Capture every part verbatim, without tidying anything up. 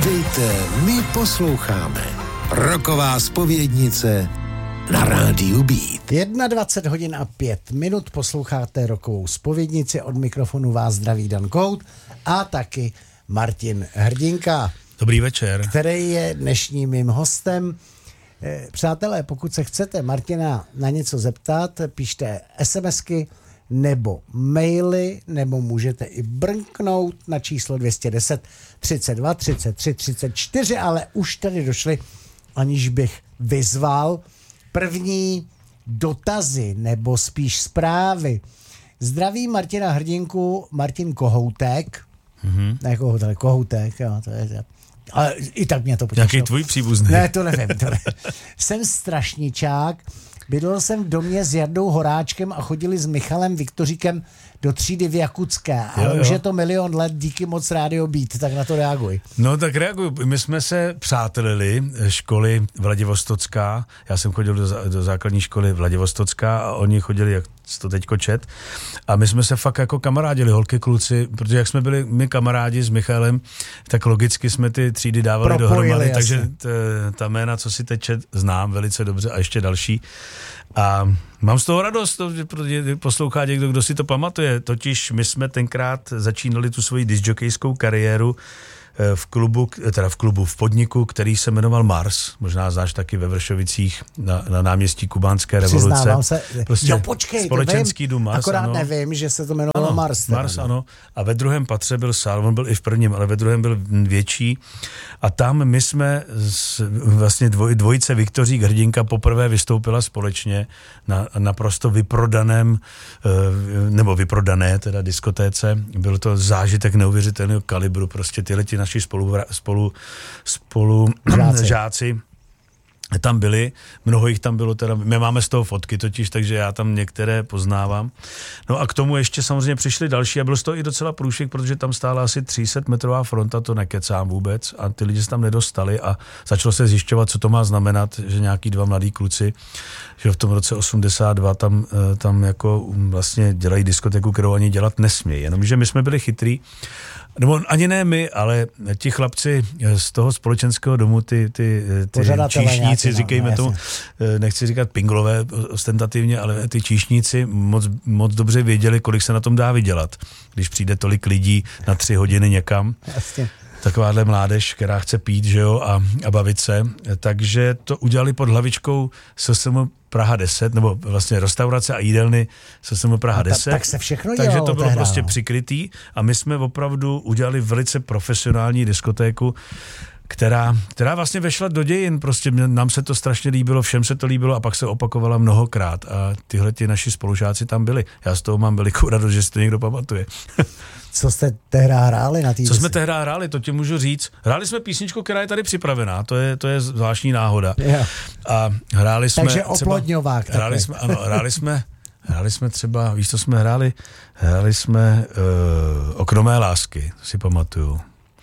Vítejte, my posloucháme. Rocková zpovědnice na rádiu Beat. dvacet jedna hodin a pět minut posloucháte Rockovou zpovědnici. Od mikrofonu vás zdraví Dan Kout a taky Martin Hrdinka. Dobrý večer. Který je dnešním mým hostem. Přátelé, pokud se chcete Martina na něco zeptat, pište SMSky nebo maily, nebo můžete i brnknout na číslo dvě stě deset třicet dva třicet tři třicet čtyři, ale už tady došli, aniž bych vyzval, první dotazy, nebo spíš zprávy. Zdraví Martina Hrdinku, Martin Kohoutek. Mm-hmm. Ne Kohoutek, Kohoutek, jo, to je... Ale i tak mě to potěšilo. Jaký tvůj příbuzný? Ne, to nevím. To ne. Jsem strašničák. Bydlel jsem v domě s Jardou Horáčkem a chodili s Michalem Viktoříkem do třídy v Jakutské. Ale jo, jo. Už je to milion let, díky moc rádio Beat, tak na to reaguj. No tak reaguj. My jsme se přátelili školy Vladivostocká. Já jsem chodil do, do základní školy Vladivostocká a oni chodili, jak to teďko čet. A my jsme se fakt jako kamarádili, holky, kluci, protože jak jsme byli my kamarádi s Michalem, tak logicky jsme ty třídy dávali Propojili, dohromady, jasně. Takže t, ta jména, co si teď čet, znám velice dobře a ještě další. A mám z toho radost, protože poslouchá někdo, kdo si to pamatuje. Totiž my jsme tenkrát začínali tu svoji disjokejskou kariéru v klubu, teda v klubu, v podniku, který se jmenoval Mars. Možná znáš taky ve Vršovicích na, na náměstí Kubánské revoluce. Přiznávám se. Prostě jo, počkej, společenský vím, dům Mars. Akorát ano. nevím, že se to jmenovalo ano, Mars. Mars, teda, ano. A ve druhém patře byl sál, on byl i v prvním, ale ve druhém byl větší. A tam my jsme s, vlastně dvoj, dvojice Viktořík Hrdinka poprvé vystoupila společně na naprosto vyprodaném, nebo vyprodané teda diskotéce. Byl to zážitek neuvěřitelného kalibru, prostě tyhle ti naši spolu, spolu, spolu žáci. žáci tam byli, mnoho jich tam bylo teda, my máme z toho fotky totiž, takže já tam některé poznávám. No a k tomu ještě samozřejmě přišli další a byl z toho i docela průšvih, protože tam stála asi tři sta metrová fronta, to nekecám vůbec a ty lidi se tam nedostali a začalo se zjišťovat, co to má znamenat, že nějaký dva mladí kluci, že v tom roce osmdesát dva tam, tam jako vlastně dělají diskotéku, kterou ani dělat nesmějí, jenomže my jsme byli chytrý. Nebo ani ne my, ale ti chlapci z toho společenského domu, ty, ty, ty číšníci, no, říkejme no, tomu, nechci říkat pinglové ostentativně, ale ty číšníci moc, moc dobře věděli, kolik se na tom dá vydělat, když přijde tolik lidí na tři hodiny někam. Jasně. Takováhle mládež, která chce pít, že jo, a, a bavit se. Takže to udělali pod hlavičkou S S M Praha deset, nebo vlastně restaurace a jídelny S S M Praha deset. Ta, tak se všechno Takže dělalo, to bylo tehda, prostě no. přikrytý a my jsme opravdu udělali velice profesionální diskotéku, která, která vlastně vešla do dějin, prostě nám se to strašně líbilo, všem se to líbilo a pak se opakovala mnohokrát a tyhle ti naši spolužáci tam byli. Já z toho mám velikou radost, že si to někdo pamatuje. Co jste tehdy hráli na té? Co jsme tehdy hráli, to ti můžu říct. Hráli jsme písničku, která je tady připravená, to je, to je zvláštní náhoda. Yeah. A hráli jsme... Takže Oplodňovák. Hráli jsme, ano, hráli jsme, hráli jsme třeba, víš, co jsme hráli? Hráli jsme uh, Okno mé lásky, to si pamatuju.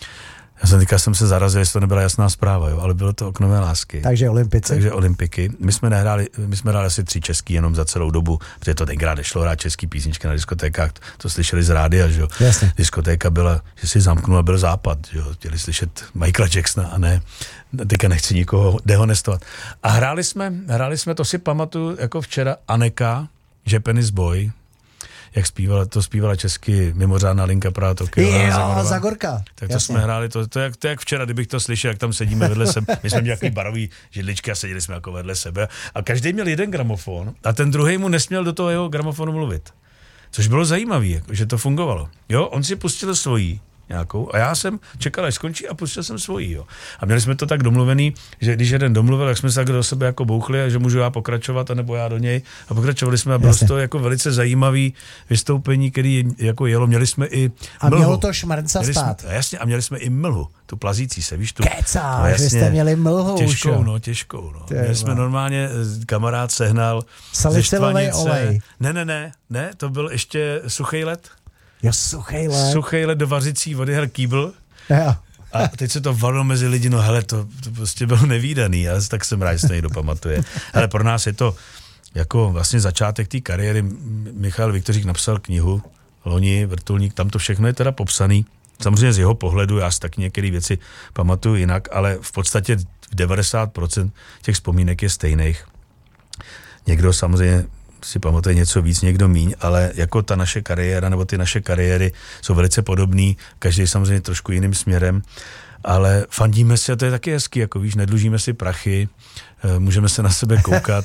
Já jsem teďka jsem se zarazil, jestli to nebyla jasná zpráva, jo, ale bylo to Okno mé lásky. Takže olympici. Takže olympiky. My jsme nehráli, my jsme hráli asi tři český jenom za celou dobu, protože to tenkrát nešlo hrát český písničky na diskotékách, to, to slyšeli z rádia, že jo. Jasně. Diskotéka byla, že si zamknul a byl západ, že jo. Chtěli slyšet Michaela Jacksona a ne, teďka nechci nikoho dehonestovat. A hráli jsme, hráli jsme, to si pamatuju jako včera, Aneka, Japanese Boy, jak zpívala, to zpívala česky mimořádná Linka Praha Tokio. Jo, Zagorka. Tak to jasně. Jsme hráli, to, to, jak, to jak včera, kdybych to slyšel, jak tam sedíme vedle sebe. My jsme měli takový barový židličky a seděli jsme jako vedle sebe. A každý měl jeden gramofon a ten druhý mu nesměl do toho jeho gramofonu mluvit. Což bylo zajímavé, jako, že to fungovalo. Jo, on si pustil svojí nějakou a já jsem čekal, až skončí a pustil jsem svojí, jo. A měli jsme to tak domluvený, že když jeden domluvil, tak jsme se tak do sebe jako bouchli a že můžu já pokračovat, anebo já do něj. A pokračovali jsme a bylo to jako velice zajímavý vystoupení, který jako jelo. Měli jsme i a mlhu. Mělo to šmrnca spát. Jsme, jasně, a měli jsme i mlhu, tu plazící se, víš tu. Kecáš, no, vy jste měli mlhu. Těžkou, už, no, těžkou, no. Měli jsme normálně, kamarád sehnal salicylový olej. Ne, ne, ne, ne, to byl ještě suchý led. Jo, suchej led. Suchej led do vařicí vody, her kýbl. Jo. A teď se to valilo mezi lidi, no hele, to, to prostě bylo nevídaný, ale tak jsem rád, že se někdo pamatuje. Ale pro nás je to jako vlastně začátek té kariéry. Michal Viktořík napsal knihu, loni, Vrtulník, tam to všechno je teda popsaný. samozřejmě z jeho pohledu, já si taky některé věci pamatuju jinak, ale v podstatě devadesát procent těch vzpomínek je stejných. Někdo samozřejmě si pamatuje něco víc, někdo míň, ale jako ta naše kariéra nebo ty naše kariéry jsou velice podobný, každý samozřejmě trošku jiným směrem, ale fandíme si a to je taky hezký, jako víš, nedlužíme si prachy, můžeme se na sebe koukat,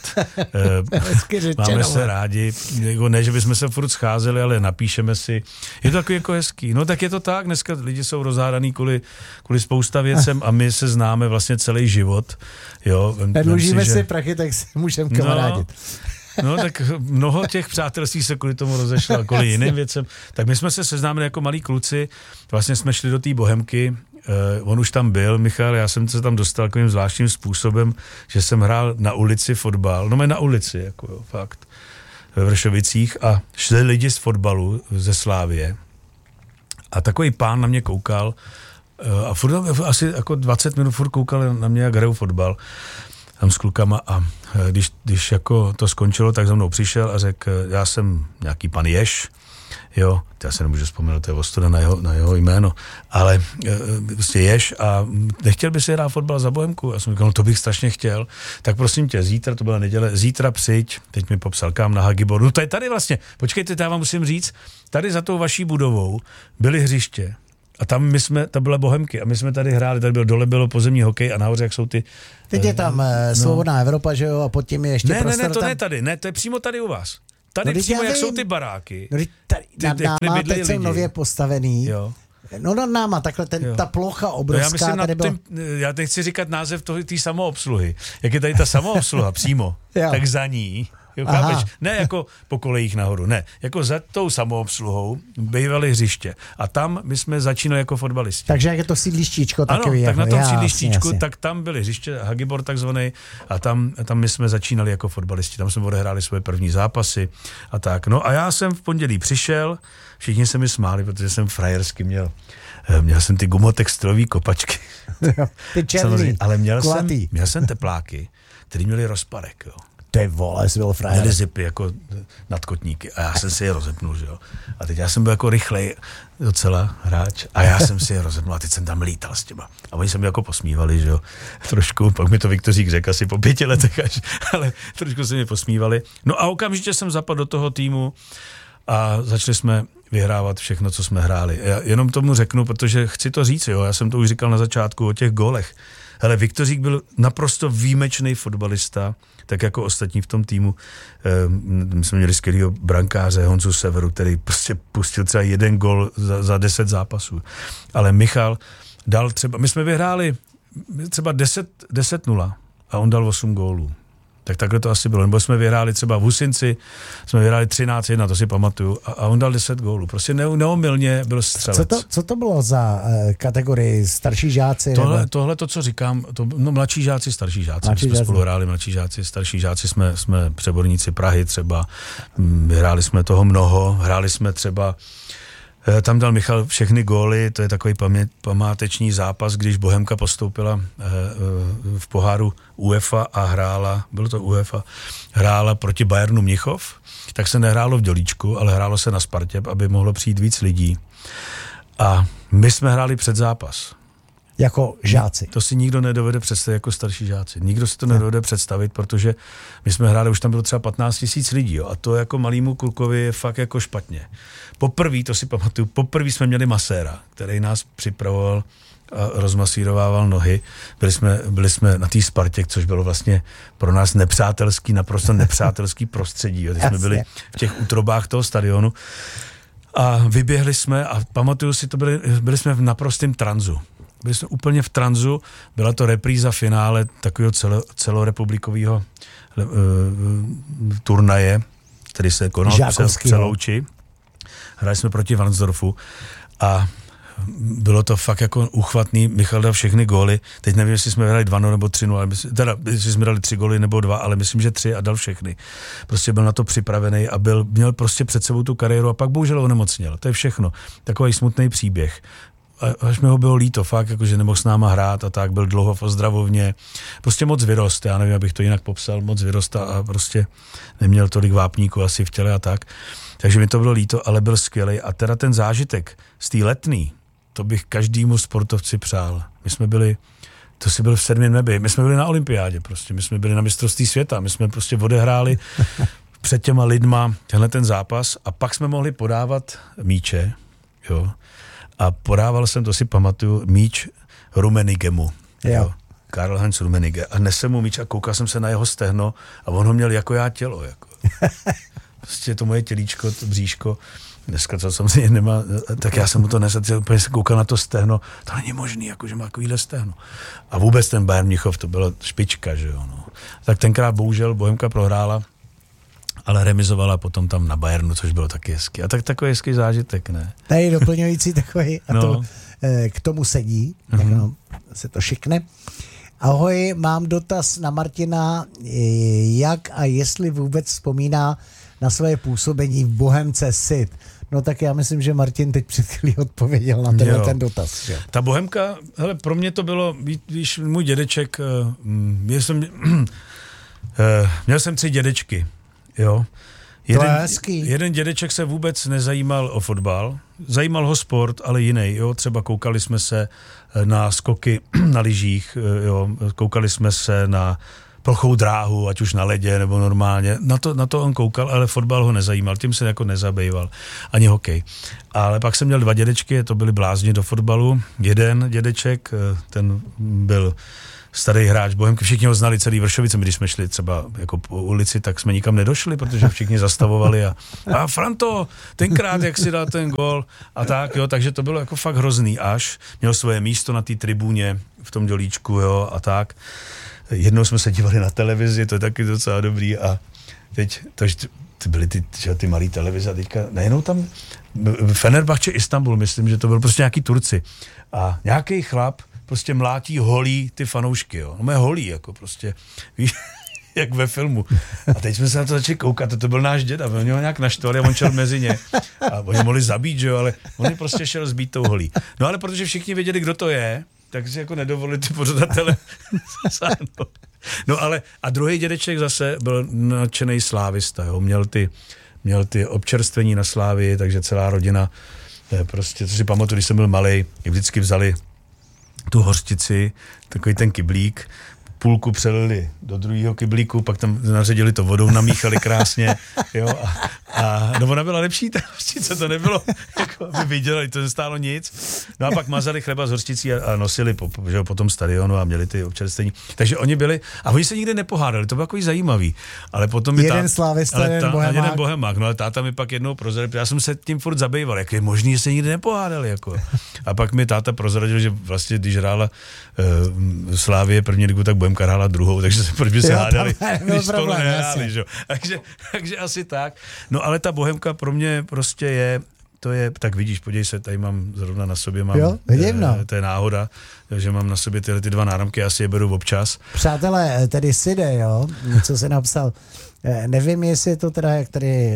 máme se rádi, jako ne, že bychom se furt scházeli, ale napíšeme si, je to takový jako hezký, no tak je to tak, dneska lidi jsou rozhádaný kvůli, kvůli spousta věcem a my se známe vlastně celý život, jo. Nedlužíme si, že... si prachy, tak si můžeme kamarádit. No, No tak mnoho těch přátelství se kvůli tomu rozešlo a kvůli jiným věcem. Tak my jsme se seznámili jako malí kluci, vlastně jsme šli do té Bohemky, uh, on už tam byl, Michal, já jsem se tam dostal takovým zvláštním způsobem, že jsem hrál na ulici fotbal, no na ulici, jako jo, fakt, ve Vršovicích a šli lidi z fotbalu ze Slávie a takový pán na mě koukal uh, a furt asi jako dvacet minut furt koukal na mě, jak hraju fotbal tam s klukama a když, když jako to skončilo, tak za mnou přišel a řekl, já jsem nějaký pan Ješ, jo, já se nemůžu vzpomenout, to je ostuda na jeho, na jeho jméno, ale prostě Ješ a nechtěl by si hrát fotbal za Bohemku? Já jsem říkal, no to bych strašně chtěl, tak prosím tě, zítra, to byla neděle, zítra přijď, teď mi popsal kam na Hagiboru, no to je tady vlastně, počkejte, já vám musím říct, tady za tou vaší budovou byly hřiště. A tam my jsme, to byla Bohemky a my jsme tady hráli, tady byl dole bylo pozemní hokej a nahoře, jak jsou ty... Teď je tam uh, Svobodná no. Evropa, že jo, a pod tím je ještě ne, prostor. Ne, ne, to tam... ne tady, ne, to je přímo tady u vás. Tady no, přímo, jak jsou ty baráky. No, tady ty, nad náma teď jsou nově postavený. Jo. No nad náma, takhle ten, ta plocha obrovská. No, já, myslím, byla... tím, já nechci říkat název té samoobsluhy. Jak je tady ta samoobsluha přímo, tak za ní... Jo, chápeš? Ne jako po kolejích nahoru, ne. Jako za tou samoobsluhou bývaly hřiště. A tam my jsme začínali jako fotbalisti. Takže jak je to sídlištíčko takový. Ano, tak jako, na tom já, sídlištíčku, jasně. tak tam byly hřiště, Hagibor takzvaný, a tam, tam my jsme začínali jako fotbalisti. Tam jsme odehráli svoje první zápasy a tak. No a já jsem v pondělí přišel, všichni se mi smáli, protože jsem frajersky měl. Měl jsem ty gumotextilový kopačky. Ty černý, ale měl jsem, měl jsem tepláky, který měli rozparek, jo. Ty vole, jsi byl frajer. Měli zipy jako nadkotníky a já jsem si je rozepnul, že jo. A teď já jsem byl jako rychlej docela hráč a já jsem si je rozepnul a teď jsem tam lítal s těma. A oni se mi jako posmívali, že jo. Trošku, pak mi to Viktořík řekl asi po pěti letech až, ale trošku se mi posmívali. No a okamžitě jsem zapadl do toho týmu a začali jsme vyhrávat všechno, co jsme hráli. Já jenom tomu řeknu, protože chci to říct, jo. Já jsem to už říkal na začátku o těch gólech. Hele, Viktořík byl naprosto výjimečný fotbalista, tak jako ostatní v tom týmu. My jsme měli skvělýho brankáře Honzu Severu, který prostě pustil třeba jeden gol za, za deset zápasů. Ale Michal dal třeba, my jsme vyhráli třeba deset nula a on dal osm gólů. Tak takhle to asi bylo. Nebo jsme vyhráli třeba v Husinci, jsme vyhráli třináct jedna, to si pamatuju, a, a on dal deset gólů. Prostě ne, neomylně byl střelec. Co to, co to bylo za uh, kategorii starší žáci? Tohle, nebo? tohle to, co říkám, to, no mladší žáci, starší žáci. Mladší My jsme žáci. spolu hráli mladší žáci, starší žáci, jsme, jsme přeborníci Prahy třeba, hráli jsme toho mnoho, hráli jsme třeba, tam dal Michal všechny góly, to je takový pamě, památeční zápas, když Bohemka postoupila v poháru UEFA a hrála, bylo to UEFA, hrála proti Bayernu Mnichov, tak se nehrálo v Dělíčku, ale hrálo se na Spartě, aby mohlo přijít víc lidí. A my jsme hráli před zápas. Jako žáci. To si nikdo nedovede představit jako starší žáci. Nikdo si to nedovede představit, protože my jsme hráli, už tam bylo třeba patnáct tisíc lidí, jo, a to jako malýmu klukovi je fakt jako špatně. Poprvé, to si pamatuju, poprvé jsme měli maséra, který nás připravoval a rozmasírovával nohy. Byli jsme, byli jsme na té Spartě, což bylo vlastně pro nás nepřátelský, naprosto nepřátelský prostředí. Jo. Teď jsme byli v těch útrobách toho stadionu a vyběhli jsme a pamatuju si, to byli, byli jsme v naprostém tranzu. Byli jsme úplně v tranzu, byla to repríza finále takového celo, celorepublikového uh, turnaje, který se konal v Přelouči. Hráli jsme proti Varnsdorfu a bylo to fakt jako uchvatný. Michal dal všechny góly. Teď nevím, jestli jsme hráli dva nebo tři nula, teda jestli jsme dali tři góly nebo dva, ale myslím, že tři a dal všechny. Prostě byl na to připravený a byl, měl prostě před sebou tu kariéru a pak bohužel onemocněl. To je všechno. Takový smutný příběh. Až mi ho bylo líto, fakt, jakože nemohl s náma hrát a tak, byl dlouho v ozdravovně. Prostě moc vyrost, já nevím, abych to jinak popsal, moc vyrost a prostě neměl tolik vápníků asi v těle a tak. Takže mi to bylo líto, ale byl skvělej. A teda ten zážitek z té Letný, to bych každému sportovci přál. My jsme byli, to si byl v sedmém nebi, my jsme byli na olympiádě prostě, my jsme byli na mistrovství světa, my jsme prostě odehráli před těma lidma tenhle ten zápas a pak jsme mohli podávat míče, jo. A podával jsem, to si pamatuju, míč Rummenigemu, jo. jo. Karl-Heinz Rummenigge. A nesem mu míč a koukal jsem se na jeho stehno a on ho měl jako já tělo, jako. Prostě to moje tělíčko, to bříško, dneska to samozřejmě nemá, tak já jsem mu to nesl, úplně se koukal na to stehno, to není možný, jako, že má takovýhle stehno. A vůbec ten Bayern Mnichov, to byla špička, že jo, no. Tak tenkrát bohužel Bohemka prohrála, ale remizovala potom tam na Bayernu, což bylo taky hezky. A tak takový hezký zážitek, ne? Tady doplňující takový, a no. to e, k tomu sedí, mm-hmm. tak no, se to šikne. Ahoj, mám dotaz na Martina, jak a jestli vůbec vzpomíná na své působení v Bohemce Sid. No tak já myslím, že Martin teď před chvílí odpověděl na tenhle ten dotaz. Že? Ta Bohemka, hele, pro mě to bylo, víš, můj dědeček, měl jsem, měl jsem tři dědečky, jo. Jeden, to je hezký. Jeden dědeček se vůbec nezajímal o fotbal, zajímal ho sport, ale jiný, jo, třeba koukali jsme se na skoky na lyžích, jo, koukali jsme se na plochou dráhu, ať už na ledě nebo normálně, na to, na to on koukal, ale fotbal ho nezajímal, tím se jako nezabýval, ani hokej. Ale pak jsem měl dva dědečky, to byli blázni do fotbalu, jeden dědeček, ten byl starý hráč Bohemky, všichni ho znali, celý Vršovice, my když jsme šli třeba jako po ulici, tak jsme nikam nedošli, protože všichni zastavovali a, a Franto, tenkrát, jak si dal ten gól a tak, jo, takže to bylo jako fakt hrozný, až měl svoje místo na té tribuně v tom dělíčku, jo, a tak. Jednou jsme se dívali na televizi, to je taky docela dobrý a teď, takže ty byly ty, ty malý televize a teďka najednou tam Fenerbahce Istanbul, myslím, že to byl prostě nějaký Turci a nějaký chlap prostě mlátí holí ty fanoušky, jo. No mé holí, jako prostě, víš, jak ve filmu. A teď jsme se na to začali koukat, a to byl náš děda, oni ho nějak naštvali a on šel mezi ně. A oni mohli zabít, že jo, ale on je prostě šel zbít tou holí. No ale protože všichni věděli, kdo to je, tak si jako nedovolili ty pořadatele zasáhnout. No ale, a druhý dědeček zase byl nadšenej slávista, jo, měl ty, měl ty občerstvení na Slávii, takže celá rodina, prostě, co si pamatuju, když jsem byl malej, vždycky vzali tu hořčici, takový ten kyblík, půlku přelili do druhého kyblíku, pak tam naředili to vodou, namíchali krásně, jo, a, a no ona byla lepší, ta hořčice, to nebylo, jako aby vydělali, to nestálo nic. No a pak mazali chleba s hořčicí a, a nosili po, že, po tom stadionu a měli ty občerstvení. Takže oni byli, a oni se nikdy nepohádali, to bylo takový zajímavý. Ale potom mi jeden slávista, jeden bohemák. Jeden bohemák, no ale táta mi pak jednou prozradil, já jsem se tím furt zabýval, jak je možný, že se nikdy nepohádali, jako. A pak mi táta prozradil, že vlastně, když hrála uh, Slávie první ligu, tak Bohemka hrála druhou, takže se, proč by se jo, hádali, když spolu nehráli, že? Takže, takže asi tak. No ale ta Bohemka pro mě prostě je, to je, tak vidíš, podívej se, tady mám zrovna na sobě, mám, jo, vidím, no. To je náhoda, takže mám na sobě tyhle ty dva náramky, asi je beru občas. Přátelé, tedy Side, jo, co jsi napsal, nevím, jestli je to teda, jak tady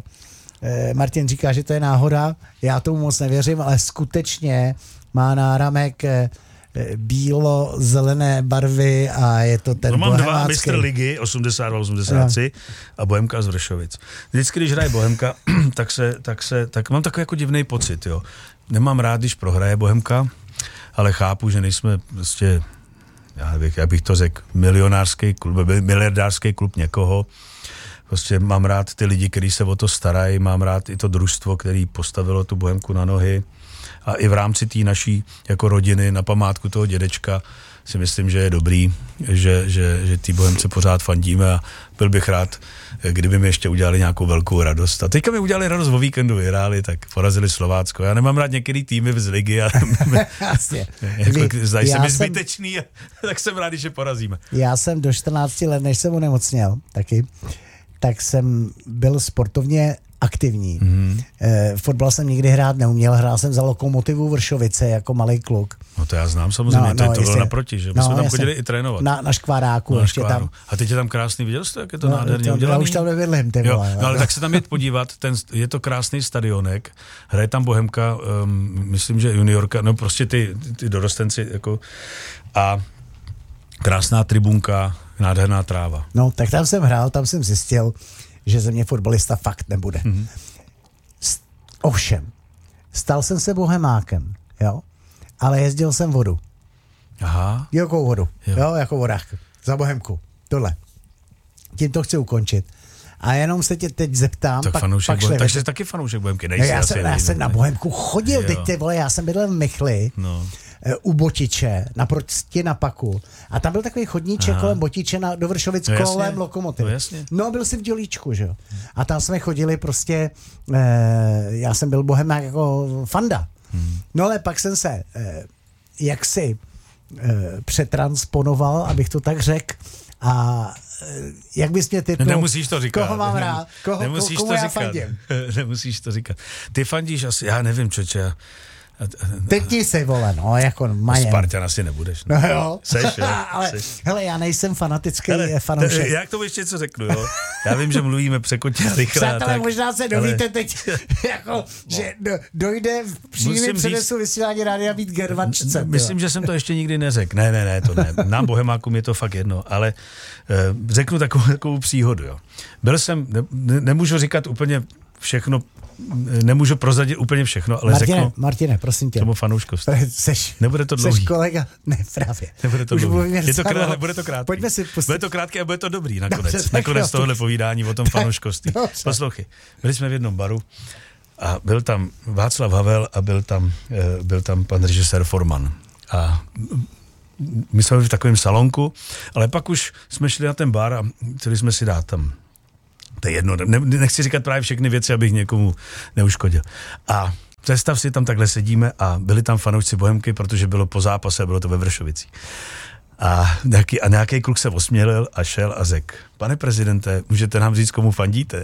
Martin říká, že to je náhoda, já tomu moc nevěřím, ale skutečně má náramek bílo-zelené barvy a je to ten no, mám bohemácký. Dva mistr ligy, osmdesát dva osmdesát tři no. A Bohemka z Vršovic. Vždycky, když hraje Bohemka, tak se, tak se, tak mám takový jako divný pocit, jo. Nemám rád, když prohraje Bohemka, ale chápu, že nejsme prostě, já bych, já bych to řekl, milionářský klub, miliardářský klub někoho. Prostě mám rád ty lidi, kteří se o to starají, mám rád i to družstvo, který postavilo tu Bohemku na nohy. A i v rámci té naší jako rodiny na památku toho dědečka si myslím, že je dobrý, že, že, že té Bohemce pořád fandíme a byl bych rád, kdyby mi ještě udělali nějakou velkou radost. A teďka mi udělali radost o víkendu, vyhráli, tak porazili Slovácko. Já nemám rád některý týmy z ligy a jako, zdají se mi zbytečný, a, tak jsem rád, že porazíme. Já jsem do čtrnácti let, než jsem onemocněl taky, tak jsem byl sportovně aktivní. Mm-hmm. E, fotbal jsem nikdy hrát neuměl, hrál jsem za Lokomotivu Vršovice jako malý kluk. No to já znám samozřejmě, no, to, no, to bylo naproti, že? My no, jsme tam chodili i trénovat. Na, na Škváráku no, ještě škváru. tam. A teď je tam krásný, viděl jste, jak je to no, nádherně to, udělaný? Já už tam nebydlím, ty vole. No ale tak se tam jít podívat, ten, je to krásný stadionek, hraje tam Bohemka, um, myslím, že juniorka, no prostě ty, ty dorostenci, jako, a krásná tribunka, nádherná tráva. No, tak tam jsem hrál, tam jsem zjistil, že ze mě fotbalista fakt nebude. Mm-hmm. Ovšem, stal jsem se bohemákem. jo, ale jezdil jsem vodu. Aha. Jakou vodu, jo, Jo. jako vodách, za Bohemku, tohle. Tím to chci ukončit. A jenom se tě teď zeptám, Tak pak, fanoušek pak Bohem, šli- takže jsi taky fanoušek Bohemky, No, nejsi já, asi, jsem, já nejsi, jsem na ne? Bohemku chodil, Jo. teď ty vole, já jsem bydlel v Michli, No. eh, u Botiče, naproti na Paku. A tam byl takový chodníček Aha. kolem Botiče na, do Vršovic No, jasně. kolem Lokomotivy. No, jasně. No, byl jsem v Dělíčku, že jo. A tam jsme chodili prostě, eh, já jsem byl bohemák jako fanda. Hmm. No ale pak jsem se eh, jaksi eh, přetransponoval, abych to tak řekl, a eh, jak bys mě typnul, Nemusíš to říkat. koho mám rád, koho, Nemusíš komu to já říkat. fandím. Nemusíš to říkat. Ty fandíš asi, já nevím, čoče, já... Teď si vole, no, jako majem. Spartan asi nebudeš. No jo. Seš, jo? Ale Seš. hele, já nejsem fanatický Hele, fanoušek. t- já k tomu ještě něco řeknu, jo. Já vím, že mluvíme překotně a rychle. Přátelé, tak, možná se dovíte ale- teď, jako, že do, dojde v přímém Musím přenesu vysílání rádia být gervačce. Myslím, že jsem to ještě nikdy neřekl. Ne, ne, ne, to ne. Nám Bohemákům je to fakt jedno, ale eh, řeknu takovou, takovou příhodu, jo. Byl jsem, ne, ne, nemůžu říkat úplně všechno, nemůžu prozradit úplně všechno, ale Martine, řeknu Martine, prosím tě. tomu fanouškosti. Seš, Nebude to seš dlouhý. kolega, ne právě. Nebude to Už dlouhý. mluvíme Je to docela krátké, dlouho. bude to krátký. Pojďme si pustit. Bude to krátké a bude to dobrý nakonec. Dobře, tak nakonec jo. tohle povídání o tom fanouškovství. Dobře. Poslouchej, byli jsme v jednom baru a byl tam Václav Havel a byl tam, eh, byl tam pan režisér Forman. A my jsme byli v takovém salonku, ale pak už jsme šli na ten bar a chtěli jsme si dát tam. To je jedno, ne, nechci říkat právě všechny věci, abych někomu neuškodil. A představ si, tam takhle sedíme a byli tam fanoušci Bohemky, protože bylo po zápase, bylo to ve Vršovicích. A nějaký, a nějaký kluk se osmělil a šel a řekl, pane prezidente, můžete nám říct, komu fandíte?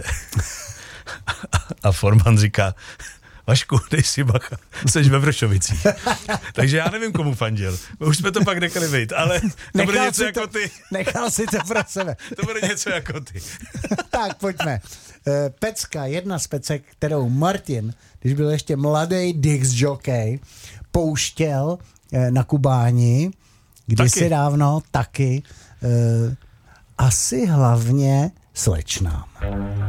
A Forman říká, Vašku, dej si bacha, jsi ve Vršovicích. Takže já nevím, komu fandil. Už jsme to pak nechali vejít, ale to bude Nechal něco si jako to- ty. Nechal si to pro sebe. To bude něco jako ty. Tak pojďme. Eh, Pecka, jedna z pecek, kterou Martin, když byl ještě mladý disc jockey, pouštěl eh, na Kubáni, kdysi Taky. dávno taky, eh, asi hlavně slečnám.